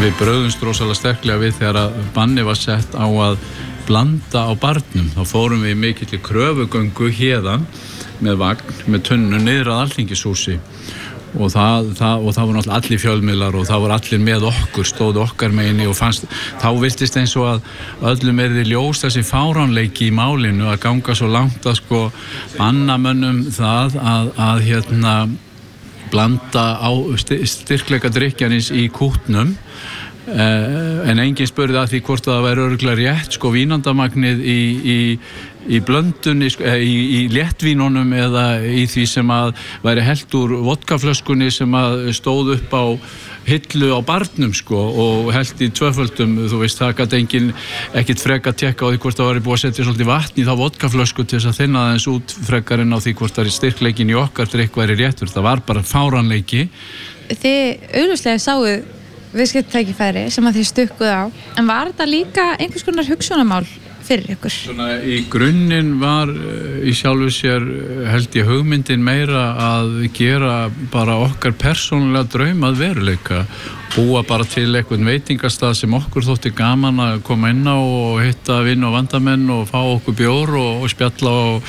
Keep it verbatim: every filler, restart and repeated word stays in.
við bröðumst rosalega sterklega við þegar að banni var sett á að blanda á barnum. Þá fórum við í mikilli kröfugöngu héðan með vagn, með tunnu niður að Alþingishúsi og það, það, og það voru náttúrulega allir fjölmiðlar og það voru allir með okkur, stóðu okkar meginni og fannst, þá virtist eins og að öllum erði ljós þessi fáránleiki í málinu að ganga svo langt að sko banna mönnum það að, að hérna blanda á styrkleika drykkjarins í kútnum. Uh, en enginn spurði að því hvort það væri örugglega rétt sko vínandamagnið í, í, í blöndunni sko, í, í léttvínunum eða í því sem að væri hellt úr vodkaflöskunni sem að stóð upp á hillu á barnum sko og hellt í tvöföldum, þú veist, það gat enginn ekkit freka tekka á því hvort það væri búið að setja svolítið vatn í þá vodkaflösku til þess að þynna aðeins út frekar en á því hvort það er styrkleikin í okkar drykk væri réttur, það var bara fáránleiki. Þið augljóslega sáuð viðskiptatækifæri sem að þið stukkuð á, en var þetta líka einhvers konar hugsjónamál fyrir ykkur? Svona í grunninn var í sjálfu sér held ég hugmyndin meira að gera bara okkar persónulega draum að veruleika, búa bara til einhvern veitingastað sem okkur þótti gaman að koma inn á og hitta vini og vandamenn og fá okkur bjór og, og spjalla og